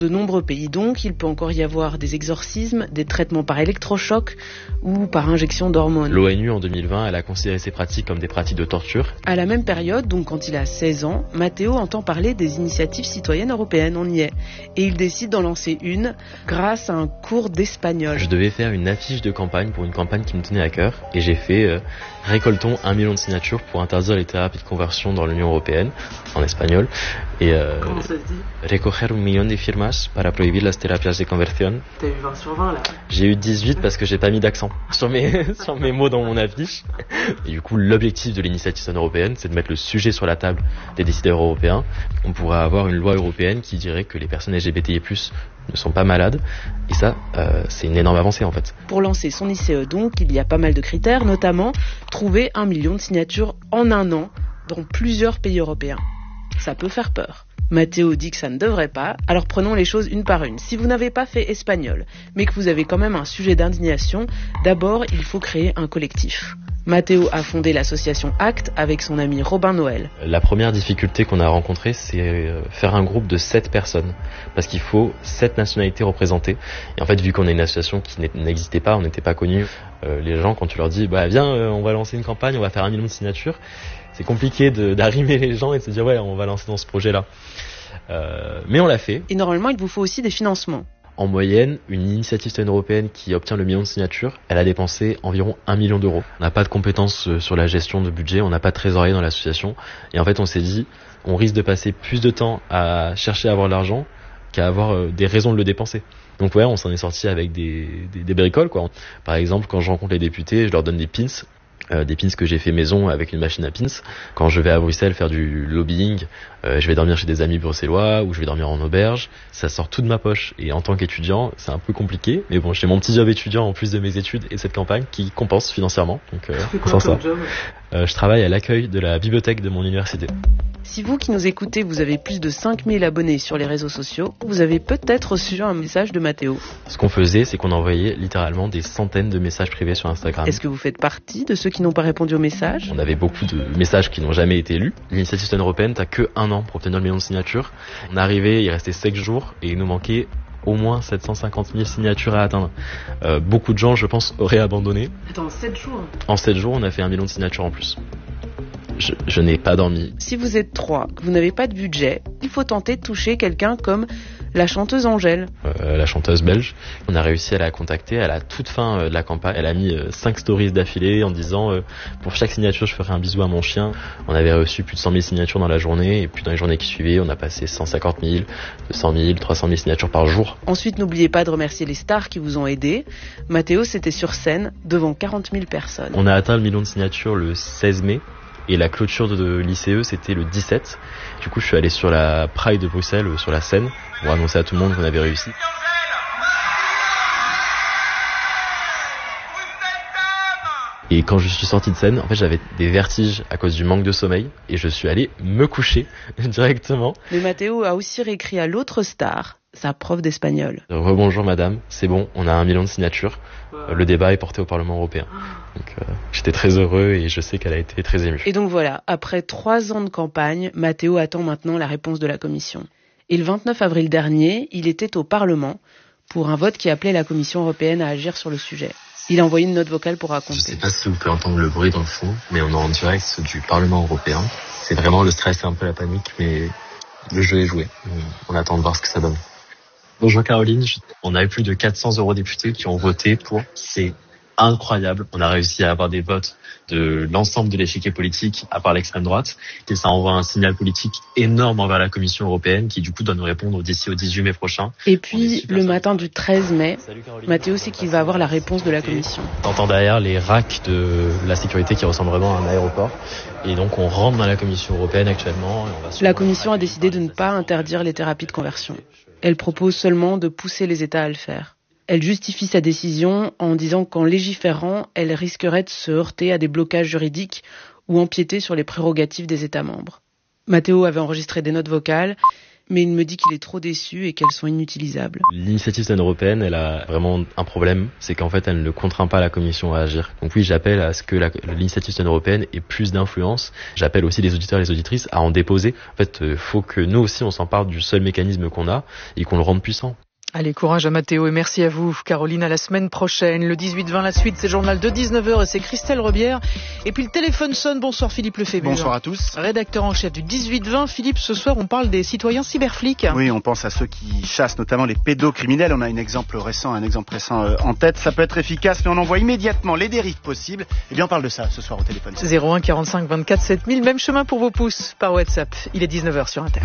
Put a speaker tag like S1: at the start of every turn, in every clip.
S1: De nombreux pays donc, il peut encore y avoir des exorcismes, des traitements par électrochoc ou par injection d'hormones.
S2: L'ONU en 2020, elle a considéré ces pratiques comme des pratiques de torture.
S1: À la même période, donc quand il a 16 ans, Matteo entend parler des initiatives citoyennes européennes, on y est. Et il décide d'en lancer une grâce à un cours d'espagnol.
S2: Je devais faire une affiche de campagne pour une campagne qui me tenait à cœur et j'ai fait récoltons 1 million de signatures pour interdire les thérapies de conversion dans l'Union européenne, en espagnol. Et
S1: comment ça se dit?
S2: Recoger 1 million de firmas para prohibir las terapias de conversión.
S1: T'as eu 20 sur 20 là?
S2: J'ai eu 18 parce que j'ai pas mis d'accent sur mes mots dans mon affiche. Et du coup, l'objectif de l'initiative européenne, c'est de mettre le sujet sur la table des décideurs européens. On pourrait avoir une loi européenne qui dirait que les personnes LGBTI+, ne sont pas malades. Et ça, c'est une énorme avancée en fait.
S1: Pour lancer son ICE donc, il y a pas mal de critères, notamment trouver 1 million de signatures en un an dans plusieurs pays européens. Ça peut faire peur. Matteo dit que ça ne devrait pas, alors prenons les choses une par une. Si vous n'avez pas fait espagnol, mais que vous avez quand même un sujet d'indignation, d'abord il faut créer un collectif. Matteo a fondé l'association ACT avec son ami Robin Noël.
S2: La première difficulté qu'on a rencontrée, c'est faire un groupe de 7 personnes. Parce qu'il faut 7 nationalités représentées. Et en fait, vu qu'on est une association qui n'existait pas, on n'était pas connus, les gens, quand tu leur dis, viens, on va lancer une campagne, on va faire 1 million de signatures, c'est compliqué d'arrimer les gens et de se dire, ouais, on va lancer dans ce projet-là. Mais on l'a fait.
S1: Et normalement, il vous faut aussi des financements.
S2: En moyenne, une initiative citoyenne européenne qui obtient le million de signatures, elle a dépensé environ 1 million d'euros. On n'a pas de compétences sur la gestion de budget, on n'a pas de trésorier dans l'association. Et en fait, on s'est dit, on risque de passer plus de temps à chercher à avoir de l'argent qu'à avoir des raisons de le dépenser. Donc ouais, on s'en est sorti avec des bricoles, quoi. Par exemple, quand je rencontre les députés, je leur donne des pins que j'ai fait maison avec une machine à pins. Quand je vais à Bruxelles faire du lobbying, je vais dormir chez des amis bruxellois ou je vais dormir en auberge. Ça sort tout de ma poche. Et en tant qu'étudiant, c'est un peu compliqué. Mais bon, j'ai mon petit job étudiant en plus de mes études et cette campagne qui compense financièrement. Donc, sans ça. Je travaille à l'accueil de la bibliothèque de mon université.
S1: Si vous qui nous écoutez, vous avez plus de 5000 abonnés sur les réseaux sociaux, vous avez peut-être reçu un message de Matteo.
S2: Ce qu'on faisait, c'est qu'on envoyait littéralement des centaines de messages privés sur Instagram.
S1: Est-ce que vous faites partie de ceux qui n'ont pas répondu aux messages?
S2: On avait beaucoup de messages qui n'ont jamais été lus. L'initiative citoyenne européenne, t'as que 1 an pour obtenir le million de signatures. On est arrivé, il restait 5 jours et il nous manquait au moins 750 000 signatures à atteindre. Beaucoup de gens, je pense, auraient abandonné.
S1: Attends, 7 jours?
S2: En 7 jours, on a fait 1 million de signatures en plus. Je n'ai pas dormi.
S1: Si vous êtes 3, que vous n'avez pas de budget, il faut tenter de toucher quelqu'un comme la chanteuse Angèle.
S2: La chanteuse belge. On a réussi à la contacter à la toute fin de la campagne. Elle a mis 5 stories d'affilée en disant pour chaque signature, je ferai un bisou à mon chien. On avait reçu plus de 100 000 signatures dans la journée. Et puis dans les journées qui suivaient, on a passé 150 000, 200 000, 300 000 signatures par jour.
S1: Ensuite, n'oubliez pas de remercier les stars qui vous ont aidé. Matteo, c'était sur scène devant 40 000 personnes.
S2: On a atteint le million de signatures le 16 mai. Et la clôture de l'ICE, c'était le 17. Du coup, je suis allé sur la Pride de Bruxelles, sur la scène, pour annoncer à tout le monde qu'on avait réussi. Et quand je suis sorti de scène, en fait, j'avais des vertiges à cause du manque de sommeil. Et je suis allé me coucher directement.
S1: Mais Matteo a aussi réécrit à l'autre star, sa prof d'espagnol.
S2: Rebonjour madame, c'est bon, on a 1 million de signatures. Le débat est porté au Parlement européen. Donc j'étais très heureux et je sais qu'elle a été très émue.
S1: Et donc voilà, après 3 ans de campagne, Matteo attend maintenant la réponse de la Commission. Et le 29 avril dernier, il était au Parlement pour un vote qui appelait la Commission européenne à agir sur le sujet. Il a envoyé une note vocale pour raconter.
S2: Je ne sais pas si vous pouvez entendre le bruit dans le fond, mais on est en direct du Parlement européen. C'est vraiment le stress et un peu la panique, mais le jeu est joué. On attend de voir ce que ça donne. Bonjour Caroline, on a eu plus de 400 eurodéputés qui ont voté pour. C'est incroyable. On a réussi à avoir des votes de l'ensemble de l'échiquier politique, à part l'extrême droite. Et ça envoie un signal politique énorme envers la Commission européenne qui du coup doit nous répondre d'ici au 18 mai prochain.
S1: Et puis le matin du 13 mai, Matteo sait qu'il va avoir la réponse de la Commission.
S2: T'entends derrière les racks de la sécurité qui ressemblent vraiment à un aéroport. Et donc on rentre dans la Commission européenne actuellement. Et on va
S1: la Commission a décidé de ne pas interdire les thérapies de conversion. Elle propose seulement de pousser les États à le faire. Elle justifie sa décision en disant qu'en légiférant, elle risquerait de se heurter à des blocages juridiques ou empiéter sur les prérogatives des États membres. Matteo avait enregistré des notes vocales, mais il me dit qu'il est trop déçu et qu'elles sont inutilisables.
S2: L'initiative citoyenne européenne, elle a vraiment un problème, c'est qu'en fait elle ne contraint pas la Commission à agir. Donc oui, j'appelle à ce que l'initiative citoyenne européenne ait plus d'influence. J'appelle aussi les auditeurs et les auditrices à en déposer. En fait, faut que nous aussi on s'empare du seul mécanisme qu'on a et qu'on le rende puissant.
S3: Allez, courage à Mathéo et merci à vous, Caroline, à la semaine prochaine. Le 18-20, la suite, c'est le journal de 19h et c'est Christelle Rebière. Et puis le téléphone sonne. Bonsoir Philippe Lefébure.
S4: Bonsoir à tous.
S3: Rédacteur en chef du 18-20. Philippe, ce soir, on parle des citoyens cyberflics.
S4: Oui, on pense à ceux qui chassent notamment les pédocriminels. On a un exemple récent en tête. Ça peut être efficace, mais on envoie immédiatement les dérives possibles. Eh bien, on parle de ça ce soir au téléphone.
S3: 01 45 24 7000, même chemin pour vos pouces par WhatsApp. Il est 19h sur Inter.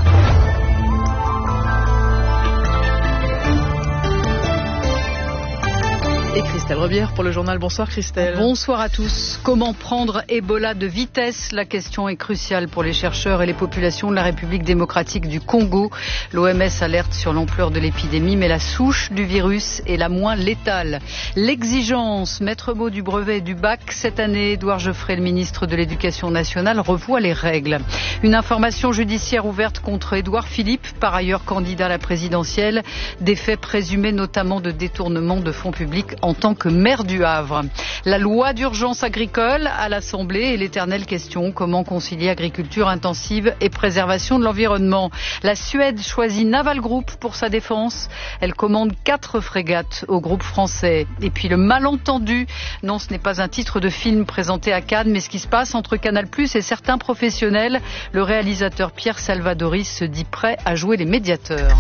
S3: Et Christelle Rebière pour le journal. Bonsoir Christelle.
S5: Bonsoir à tous. Comment prendre Ebola de vitesse? La question est cruciale pour les chercheurs et les populations de la République démocratique du Congo. L'OMS alerte sur l'ampleur de l'épidémie, mais la souche du virus est la moins létale. L'exigence, maître mot du brevet et du bac. Cette année, Édouard Geoffrey, le ministre de l'Éducation nationale, revoit les règles. Une information judiciaire ouverte contre Édouard Philippe, par ailleurs candidat à la présidentielle. Des faits présumés notamment de détournement de fonds publics en tant que maire du Havre. La loi d'urgence agricole à l'Assemblée et l'éternelle question, comment concilier agriculture intensive et préservation de l'environnement. La Suède choisit Naval Group pour sa défense. Elle commande 4 frégates au groupe français. Et puis le malentendu. Non, ce n'est pas un titre de film présenté à Cannes, mais ce qui se passe entre Canal+ et certains professionnels. Le réalisateur Pierre Salvadoris se dit prêt à jouer les médiateurs.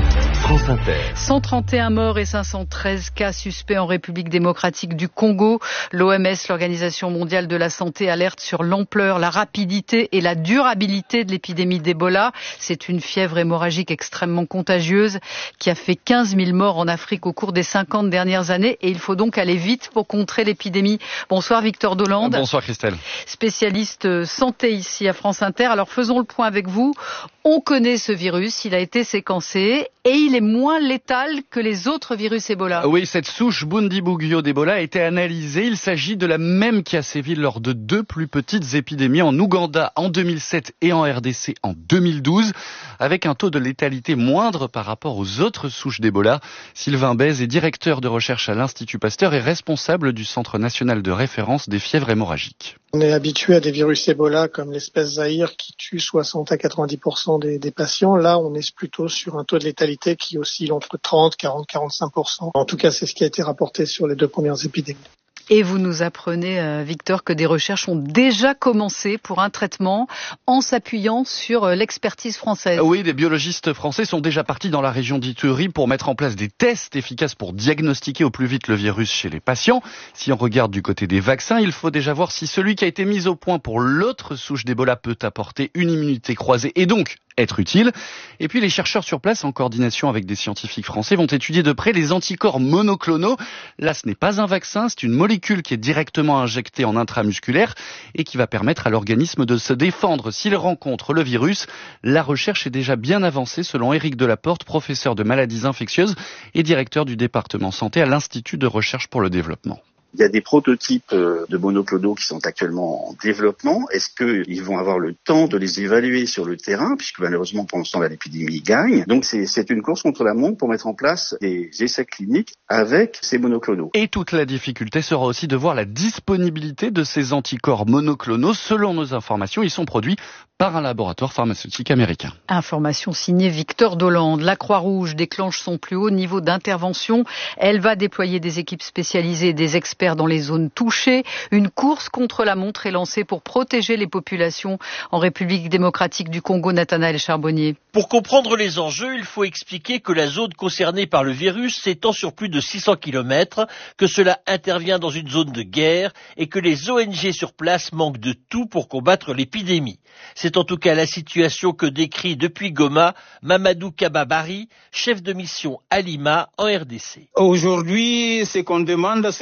S5: 131 morts et 513 cas suspects en République démocratique du Congo. L'OMS, l'Organisation mondiale de la santé, alerte sur l'ampleur, la rapidité et la durabilité de l'épidémie d'Ebola. C'est une fièvre hémorragique extrêmement contagieuse qui a fait 15 000 morts en Afrique au cours des 50 dernières années et il faut donc aller vite pour contrer l'épidémie. Bonsoir Victor Dolande.
S4: Bonsoir Christelle.
S5: Spécialiste santé ici à France Inter. Alors faisons le point avec vous. On connaît ce virus, il a été séquencé et il est moins létal que les autres virus Ebola.
S4: Oui, cette souche Bundibugyo d'Ebola a été analysée. Il s'agit de la même qui a sévi lors de 2 plus petites épidémies en Ouganda en 2007 et en RDC en 2012, avec un taux de létalité moindre par rapport aux autres souches d'Ebola. Sylvain Bèze est directeur de recherche à l'Institut Pasteur et responsable du Centre national de référence des fièvres hémorragiques.
S6: On est habitué à des virus Ebola comme l'espèce Zaïre qui tue 60 à 90% des patients. Là, on est plutôt sur un taux de létalité qui oscille entre 30, 40, 45%. En tout cas, c'est ce qui a été rapporté sur les 2 premières épidémies.
S5: Et vous nous apprenez, Victor, que des recherches ont déjà commencé pour un traitement en s'appuyant sur l'expertise française.
S4: Oui, des biologistes français sont déjà partis dans la région d'Ituri pour mettre en place des tests efficaces pour diagnostiquer au plus vite le virus chez les patients. Si on regarde du côté des vaccins, il faut déjà voir si celui qui a été mis au point pour l'autre souche d'Ebola peut apporter une immunité croisée et donc être utile. Et puis les chercheurs sur place, en coordination avec des scientifiques français, vont étudier de près les anticorps monoclonaux. Là, ce n'est pas un vaccin, c'est une molécule qui est directement injectée en intramusculaire et qui va permettre à l'organisme de se défendre s'il rencontre le virus. La recherche est déjà bien avancée selon Éric Delaporte, professeur de maladies infectieuses et directeur du département santé à l'Institut de recherche pour le développement.
S7: Il y a des prototypes de monoclonaux qui sont actuellement en développement. Est-ce qu'ils vont avoir le temps de les évaluer sur le terrain, puisque malheureusement pour l'instant l'épidémie gagne. Donc c'est une course contre la montre pour mettre en place des essais cliniques avec ces monoclonaux.
S4: Et toute la difficulté sera aussi de voir la disponibilité de ces anticorps monoclonaux. Selon nos informations, ils sont produits par un laboratoire pharmaceutique américain.
S5: Information signée Victor Dolande. La Croix-Rouge déclenche son plus haut niveau d'intervention. Elle va déployer des équipes spécialisées et des experts dans les zones touchées. Une course contre la montre est lancée pour protéger les populations en République démocratique du Congo. Nathanaël Charbonnier.
S8: Pour comprendre les enjeux, il faut expliquer que la zone concernée par le virus s'étend sur plus de 600 km, que cela intervient dans une zone de guerre et que les ONG sur place manquent de tout pour combattre l'épidémie. C'est en tout cas la situation que décrit depuis Goma Mamadou Kababari, chef de mission à Lima en RDC.
S9: Aujourd'hui, ce qu'on demande, c'est presque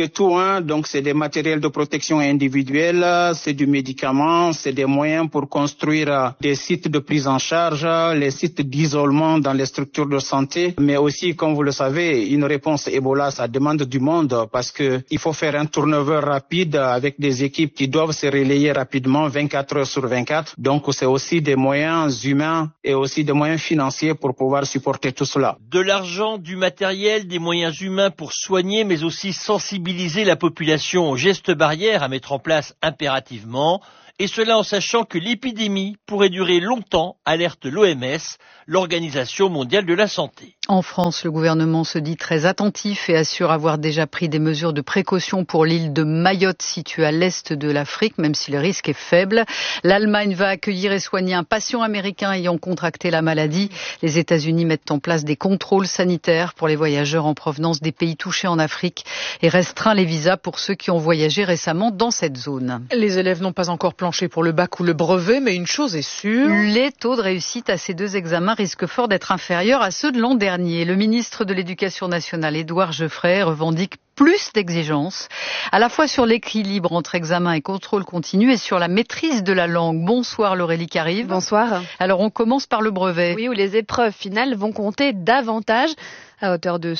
S9: de tout, donc c'est des matériels de protection individuelle, c'est du médicament, c'est des moyens pour construire des sites de prise en charge, les sites d'isolement dans les structures de santé, mais aussi, comme vous le savez, une réponse Ebola, ça demande du monde parce que il faut faire un turnover rapide avec des équipes qui doivent se relayer rapidement 24 heures sur 24. Donc c'est aussi des moyens humains et aussi des moyens financiers pour pouvoir supporter tout cela.
S8: De l'argent, du matériel, des moyens humains pour soigner, mais aussi sensibiliser la population aux gestes barrières à mettre en place impérativement, et cela en sachant que l'épidémie pourrait durer longtemps, alerte l'OMS, l'Organisation mondiale de la santé.
S5: En France, le gouvernement se dit très attentif et assure avoir déjà pris des mesures de précaution pour l'île de Mayotte située à l'est de l'Afrique, même si le risque est faible. L'Allemagne va accueillir et soigner un patient américain ayant contracté la maladie. Les États-Unis mettent en place des contrôles sanitaires pour les voyageurs en provenance des pays touchés en Afrique et restreint les visas pour ceux qui ont voyagé récemment dans cette zone.
S3: Les élèves n'ont pas encore planché pour le bac ou le brevet, mais une chose est sûre.
S5: Les taux de réussite à ces deux examens risquent fort d'être inférieurs à ceux de l'an dernier. Le ministre de l'Éducation nationale, Édouard Geoffrey, revendique plus d'exigences, à la fois sur l'équilibre entre examen et contrôle continu et sur la maîtrise de la langue. Bonsoir Laurélie Carive.
S10: Bonsoir.
S5: Alors on commence par le brevet.
S10: Oui, où les épreuves finales vont compter davantage, à hauteur de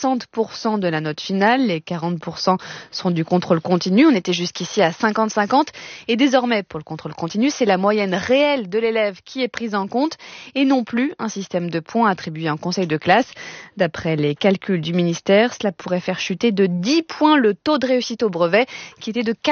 S10: 60% de la note finale. Les 40% seront du contrôle continu. On était jusqu'ici à 50-50. Et désormais, pour le contrôle continu, c'est la moyenne réelle de l'élève qui est prise en compte et non plus un système de points attribué en conseil de classe. D'après les calculs du ministère, cela pourrait faire chuter de 10 points le taux de réussite au brevet, qui était de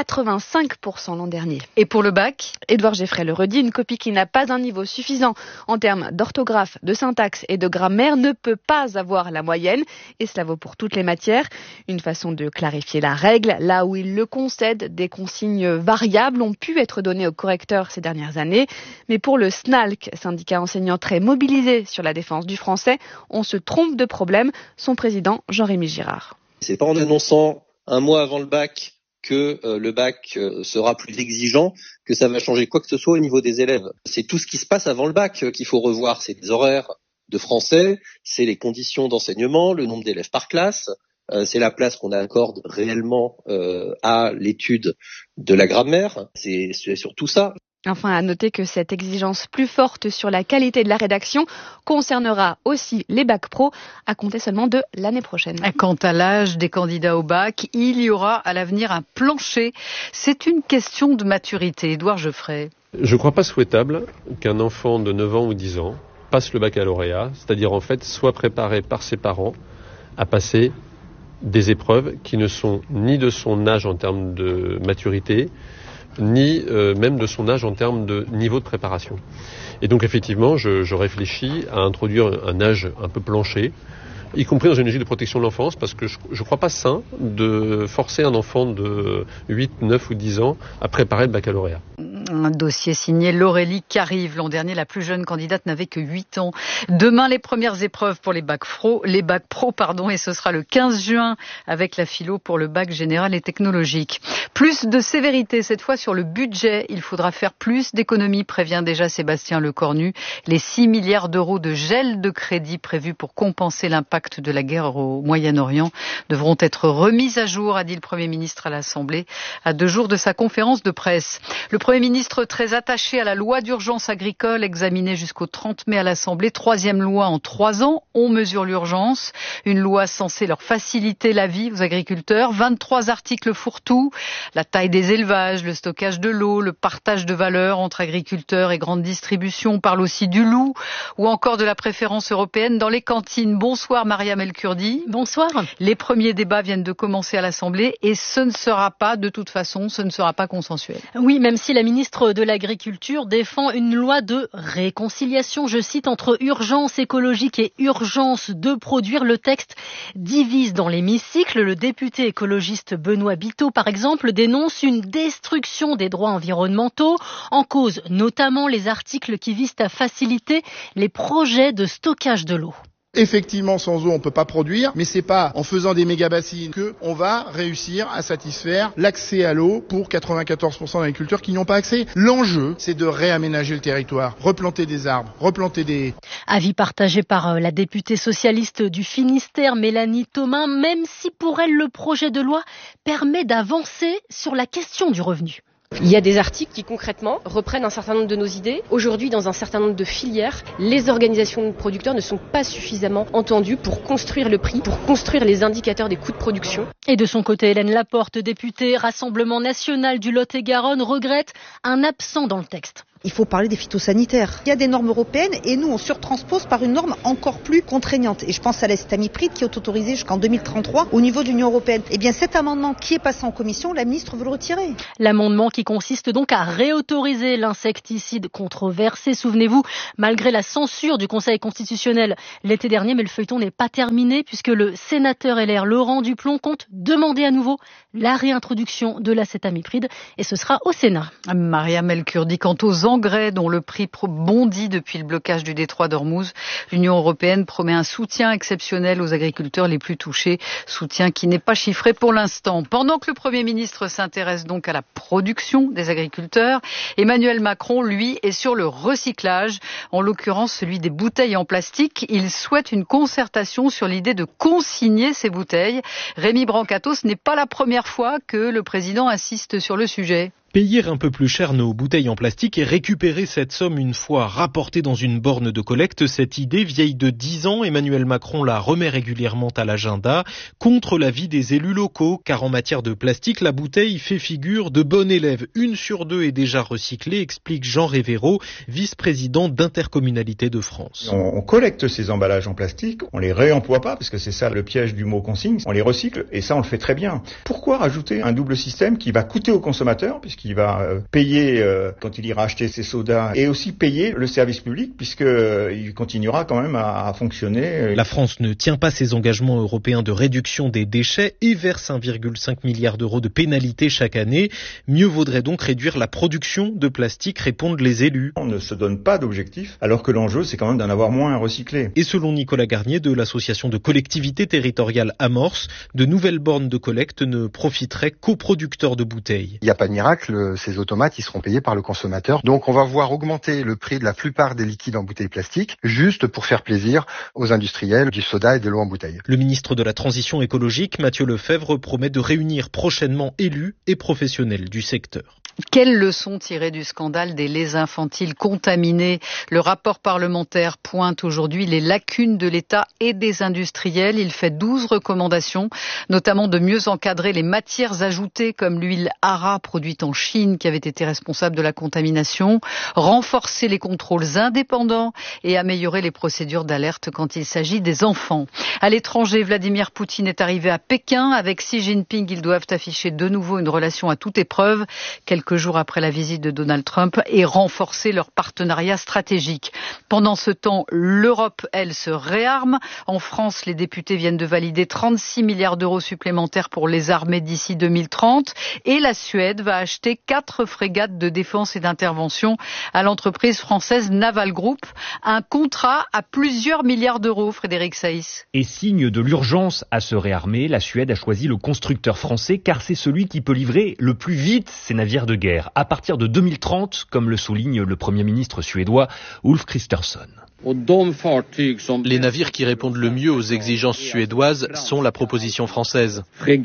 S10: 85% l'an dernier.
S5: Et pour le bac,
S10: Édouard Geoffrey le redit, une copie qui n'a pas un niveau suffisant en termes d'orthographe, de syntaxe et de grammaire ne peut pas avoir la moyenne, et cela vaut pour toutes les matières. Une façon de clarifier la règle, là où il le concède, des consignes variables ont pu être données aux correcteurs ces dernières années, mais pour le SNALC, syndicat enseignant très mobilisé sur la défense du français, on se trompe de problème. Son président, Jean-Rémy Girard.
S11: C'est pas en annonçant un mois avant le bac que le bac sera plus exigeant que ça va changer quoi que ce soit au niveau des élèves. C'est tout ce qui se passe avant le bac qu'il faut revoir. C'est les horaires de français, c'est les conditions d'enseignement, le nombre d'élèves par classe, c'est la place qu'on accorde réellement à l'étude de la grammaire. C'est surtout ça.
S10: Enfin, à noter que cette exigence plus forte sur la qualité de la rédaction concernera aussi les bacs pro à compter seulement de l'année prochaine.
S5: Quant à l'âge des candidats au bac, il y aura à l'avenir un plancher. C'est une question de maturité. Édouard Geoffrey.
S12: Je ne crois pas souhaitable qu'un enfant de 9 ans ou 10 ans passe le baccalauréat, c'est-à-dire en fait soit préparé par ses parents à passer des épreuves qui ne sont ni de son âge en termes de maturité, ni même de son âge en termes de niveau de préparation. Et donc effectivement, je réfléchis à introduire un âge un peu plancher, y compris dans une logique de protection de l'enfance, parce que je ne crois pas sain de forcer un enfant de 8, 9 ou 10 ans à préparer le baccalauréat.
S5: Un dossier signé Laurélie Carive. L'an dernier, la plus jeune candidate n'avait que 8 ans. Demain, les premières épreuves pour les bacs pro, et ce sera le 15 juin avec la philo pour le bac général et technologique. Plus de sévérité, cette fois sur le budget. Il faudra faire plus d'économies, prévient déjà Sébastien Lecornu. Les 6 milliards d'euros de gel de crédit prévus pour compenser l'impact de la guerre au Moyen-Orient devront être remis à jour, a dit le Premier ministre à l'Assemblée, à 2 jours de sa conférence de presse. Le Premier ministre très attaché à la loi d'urgence agricole examinée jusqu'au 30 mai à l'Assemblée. 3e loi en 3 ans. On mesure l'urgence. Une loi censée leur faciliter la vie aux agriculteurs. 23 articles fourre-tout. La taille des élevages, le stockage de l'eau, le partage de valeur entre agriculteurs et grande distribution. On parle aussi du loup ou encore de la préférence européenne dans les cantines. Bonsoir Mariam El Kurdi.
S13: Bonsoir.
S5: Les premiers débats viennent de commencer à l'Assemblée et ce ne sera pas, de toute façon, ce ne sera pas consensuel.
S13: Oui, même si la ministre de l'Agriculture défend une loi de réconciliation, je cite, entre urgence écologique et urgence de produire. Le texte divise dans l'hémicycle. Le député écologiste Benoît Biteau, par exemple, dénonce une destruction des droits environnementaux, en cause notamment les articles qui visent à faciliter les projets de stockage de l'eau.
S14: Effectivement, sans eau, on peut pas produire, mais c'est pas en faisant des méga-bassines que on va réussir à satisfaire l'accès à l'eau pour 94% d'agriculteurs qui n'y ont pas accès. L'enjeu, c'est de réaménager le territoire, replanter des arbres, replanter des...
S13: Avis partagé par la députée socialiste du Finistère, Mélanie Thomas, même si pour elle le projet de loi permet d'avancer sur la question du revenu.
S15: Il y a des articles qui concrètement reprennent un certain nombre de nos idées. Aujourd'hui, dans un certain nombre de filières, les organisations de producteurs ne sont pas suffisamment entendues pour construire le prix, pour construire les indicateurs des coûts de production.
S13: Et de son côté, Hélène Laporte, députée Rassemblement National du Lot-et-Garonne, regrette un absent dans le texte.
S16: Il faut parler des phytosanitaires. Il y a des normes européennes et nous on surtranspose par une norme encore plus contraignante. Et je pense à l'acétamipride qui est autorisé jusqu'en 2033 au niveau de l'Union européenne. Eh bien cet amendement qui est passé en commission, la ministre veut le retirer.
S13: L'amendement qui consiste donc à réautoriser l'insecticide controversé, souvenez-vous, malgré la censure du Conseil constitutionnel l'été dernier, mais le feuilleton n'est pas terminé puisque le sénateur LR Laurent Duplon compte demander à nouveau la réintroduction de l'acétamipride et ce sera au Sénat.
S5: Mariam El Kurdi, quant aux engrais dont le prix bondit depuis le blocage du détroit d'Ormuz, l'Union européenne promet un soutien exceptionnel aux agriculteurs les plus touchés, soutien qui n'est pas chiffré pour l'instant. Pendant que le Premier ministre s'intéresse donc à la production des agriculteurs, Emmanuel Macron, lui, est sur le recyclage, en l'occurrence celui des bouteilles en plastique. Il souhaite une concertation sur l'idée de consigner ces bouteilles. Rémi Brancato, ce n'est pas la première fois que le président insiste sur le sujet.
S17: Payer un peu plus cher nos bouteilles en plastique et récupérer cette somme une fois rapportée dans une borne de collecte, cette idée vieille de 10 ans, Emmanuel Macron la remet régulièrement à l'agenda, contre l'avis des élus locaux, car en matière de plastique, la bouteille fait figure de bon élève. 1 sur 2 est déjà recyclée, explique Jean Révéraud, vice-président d'Intercommunalité de France.
S18: On collecte ces emballages en plastique, on les réemploie pas, parce que c'est ça le piège du mot consigne, on les recycle, et ça on le fait très bien. Pourquoi rajouter un double système qui va coûter au consommateur, qui va payer quand il ira acheter ses sodas et aussi payer le service public puisqu'il continuera quand même à fonctionner.
S17: La France ne tient pas ses engagements européens de réduction des déchets et verse 1,5 milliard d'euros de pénalités chaque année. Mieux vaudrait donc réduire la production de plastique, répondent les élus.
S18: On ne se donne pas d'objectif alors que l'enjeu c'est quand même d'en avoir moins à recycler.
S17: Et selon Nicolas Garnier de l'association de collectivités territoriales Amorce, de nouvelles bornes de collecte ne profiteraient qu'aux producteurs de bouteilles.
S19: Il n'y a pas de miracle. Ces automates, ils seront payés par le consommateur. Donc, on va voir augmenter le prix de la plupart des liquides en bouteilles plastiques, juste pour faire plaisir aux industriels du soda et de l'eau en bouteille.
S17: Le ministre de la Transition écologique, Mathieu Lefèvre, promet de réunir prochainement élus et professionnels du secteur.
S5: Quelles leçons tirer du scandale des laits infantiles contaminés? Le rapport parlementaire pointe aujourd'hui les lacunes de l'État et des industriels. Il fait 12 recommandations, notamment de mieux encadrer les matières ajoutées comme l'huile Ara produite en Chine qui avait été responsable de la contamination, renforcer les contrôles indépendants et améliorer les procédures d'alerte quand il s'agit des enfants. À l'étranger, Vladimir Poutine est arrivé à Pékin. Avec Xi Jinping, ils doivent afficher de nouveau une relation à toute épreuve, quelques jours après la visite de Donald Trump, et renforcer leur partenariat stratégique. Pendant ce temps, l'Europe, elle, se réarme. En France, les députés viennent de valider 36 milliards d'euros supplémentaires pour les armées d'ici 2030 et la Suède va acheter 4 frégates de défense et d'intervention à l'entreprise française Naval Group. Un contrat à plusieurs milliards d'euros, Frédéric Saïs.
S20: Et signe de l'urgence à se réarmer, la Suède a choisi le constructeur français car c'est celui qui peut livrer le plus vite ses navires de guerre, à partir de 2030, comme le souligne le Premier ministre suédois Ulf Kristersson.
S21: Les navires qui répondent le mieux aux exigences suédoises sont la proposition française.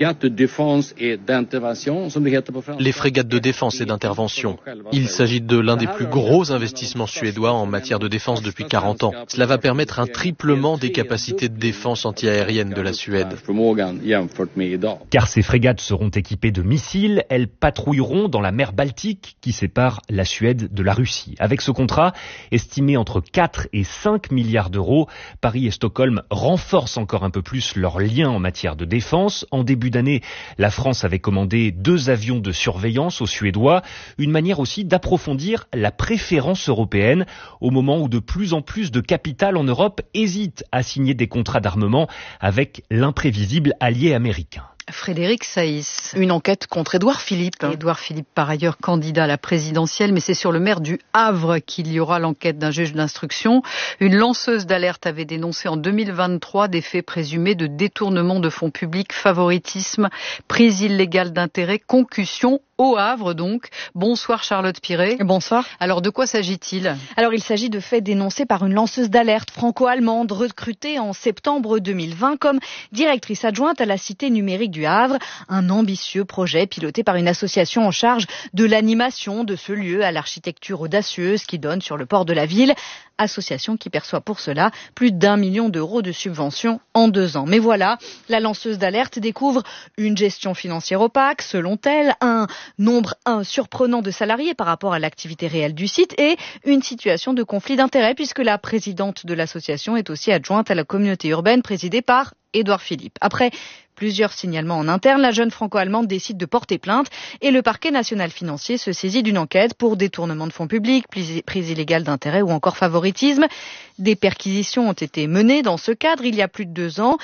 S21: Les frégates de défense et d'intervention. Il s'agit de l'un des plus gros investissements suédois en matière de défense depuis 40 ans. Cela va permettre un triplement des capacités de défense antiaérienne de la Suède.
S20: Car ces frégates seront équipées de missiles, elles patrouilleront dans la mer Baltique qui sépare la Suède de la Russie. Avec ce contrat, estimé entre 4 et 5 milliards d'euros, Paris et Stockholm renforcent encore un peu plus leurs liens en matière de défense. En début d'année, la France avait commandé 2 avions de surveillance aux Suédois, une manière aussi d'approfondir la préférence européenne au moment où de plus en plus de capitales en Europe hésitent à signer des contrats d'armement avec l'imprévisible allié américain.
S5: Frédéric Saïs.
S3: Une enquête contre Édouard Philippe.
S5: Édouard Philippe, par ailleurs candidat à la présidentielle, mais c'est sur le maire du Havre qu'il y aura l'enquête d'un juge d'instruction. Une lanceuse d'alerte avait dénoncé en 2023 des faits présumés de détournement de fonds publics, favoritisme, prise illégale d'intérêt, concussion au Havre donc. Bonsoir Charlotte Piret.
S10: Bonsoir.
S5: Alors de quoi s'agit-il ?
S10: Alors il s'agit de faits dénoncés par une lanceuse d'alerte franco-allemande recrutée en septembre 2020 comme directrice adjointe à la cité numérique du Havre. Un ambitieux projet piloté par une association en charge de l'animation de ce lieu à l'architecture audacieuse qui donne sur le port de la ville. Association qui perçoit pour cela plus d'1 million d'euros de subventions en 2 ans. Mais voilà, la lanceuse d'alerte découvre une gestion financière opaque, selon elle, un nombre surprenant de salariés par rapport à l'activité réelle du site et une situation de conflit d'intérêts puisque la présidente de l'association est aussi adjointe à la communauté urbaine présidée par Édouard Philippe. Après plusieurs signalements en interne, la jeune franco-allemande décide de porter plainte et le parquet national financier se saisit d'une enquête pour détournement de fonds publics, prise illégale d'intérêt ou encore favoritisme. Des perquisitions ont été menées dans ce cadre il y a plus de 2 ans.